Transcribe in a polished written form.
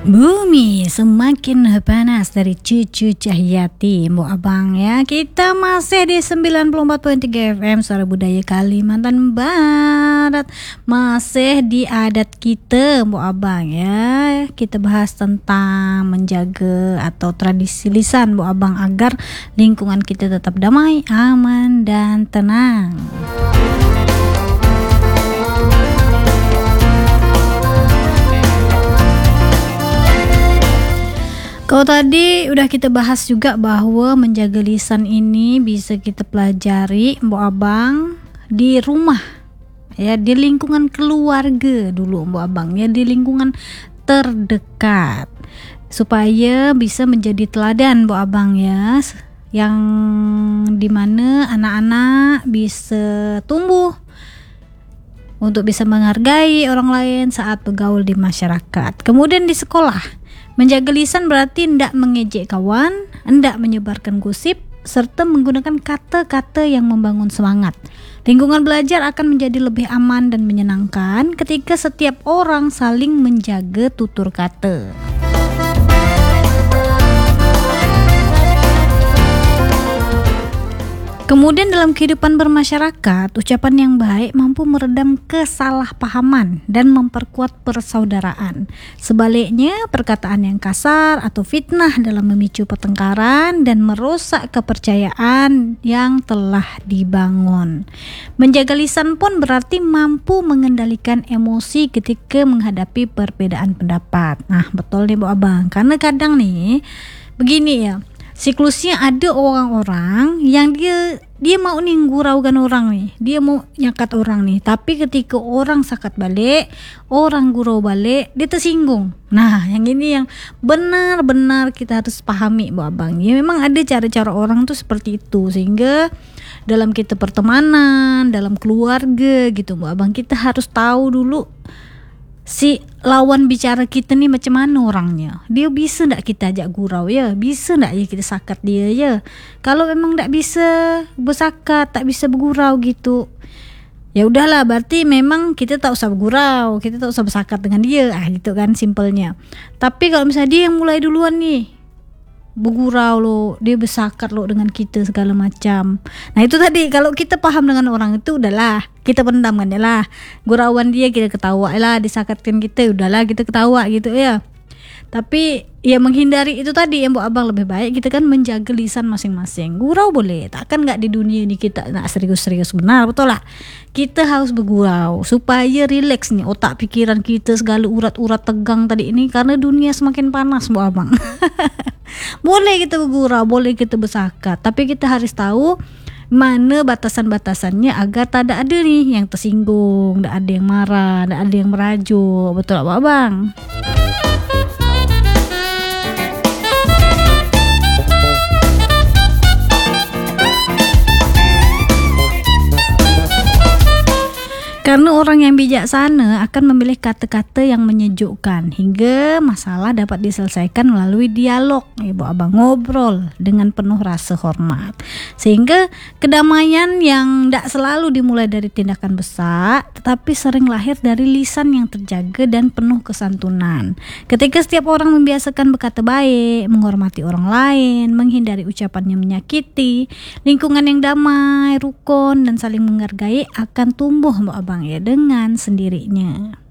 Bumi semakin panas dari Cucu Cahyati, Mbok Abang ya. Kita masih di 94.3 FM Suara Budaya Kalimantan Barat. Masih di adat kita, Mbok Abang ya. Kita bahas tentang menjaga atau tradisi lisan, Mbok Abang, agar lingkungan kita tetap damai, aman dan tenang. Kalau tadi udah kita bahas juga bahwa menjaga lisan ini bisa kita pelajari, Mbok Abang, di rumah ya, di lingkungan keluarga dulu, Mbok Abang ya, di lingkungan terdekat, supaya bisa menjadi teladan, Mbok Abang ya, yang dimana anak-anak bisa tumbuh untuk bisa menghargai orang lain saat bergaul di masyarakat. Kemudian di sekolah, menjaga lisan berarti tidak mengejek kawan, tidak menyebarkan gosip, serta menggunakan kata-kata yang membangun semangat. Lingkungan belajar akan menjadi lebih aman dan menyenangkan ketika setiap orang saling menjaga tutur kata. Kemudian dalam kehidupan bermasyarakat, ucapan yang baik mampu meredam kesalahpahaman dan memperkuat persaudaraan. Sebaliknya, perkataan yang kasar atau fitnah dalam memicu pertengkaran dan merusak kepercayaan yang telah dibangun. Menjaga lisan pun berarti mampu mengendalikan emosi ketika menghadapi perbedaan pendapat. Nah, betul nih Bu Abang, karena kadang nih begini ya, siklusnya ada orang-orang yang dia mau nih guraukan orang nih, dia mau nyakat orang nih, tapi ketika orang sakat balik, orang gurau balik, dia tersinggung. Nah, yang ini yang benar-benar kita harus pahami, Bu Abang. Ya memang ada cara-cara orang tuh seperti itu, sehingga dalam kita pertemanan, dalam keluarga gitu, Bu Abang, kita harus tahu dulu si lawan bicara kita nih macam mana orangnya. Dia bisa ndak kita ajak gurau ya? Bisa ndak ya kita sakat dia ya? Kalau memang ndak bisa bersakat, tak bisa bergurau gitu, ya udahlah, berarti memang kita tak usah bergurau, kita tak usah bersakat dengan dia. Gitu kan simpelnya. Tapi kalau misalnya dia yang mulai duluan nih bergurau lo, dia bersakat lo dengan kita segala macam. Nah itu tadi, kalau kita paham dengan orang itu, udahlah kita pendam kan ya lah, gurauan dia kita ketawa lah, disakatkan kita udahlah kita ketawa gitu ya. Tapi ya menghindari itu tadi yang Bu Abang, lebih baik kita kan menjaga lisan masing-masing. Gurau boleh, takkan nggak di dunia ini kita nak serius-serius, benar betul lah. Kita harus bergurau supaya rileks nih otak pikiran kita, segala urat-urat tegang tadi ini, karena dunia semakin panas Bu Abang. Boleh kita bergurau, boleh kita bersakat, tapi kita harus tahu mana batasan-batasannya agar tak ada nih yang tersinggung, tak ada yang marah, tak ada yang merajuk. Betul Bu Abang? Karena orang yang bijaksana akan memilih kata-kata yang menyejukkan hingga masalah dapat diselesaikan melalui dialog, Ibu Abang, ngobrol dengan penuh rasa hormat. Sehingga kedamaian yang tidak selalu dimulai dari tindakan besar, tetapi sering lahir dari lisan yang terjaga dan penuh kesantunan. Ketika setiap orang membiasakan berkata baik, menghormati orang lain, menghindari ucapan yang menyakiti, lingkungan yang damai, rukun dan saling menghargai akan tumbuh, Mbak Abang ya, dengan sendirinya.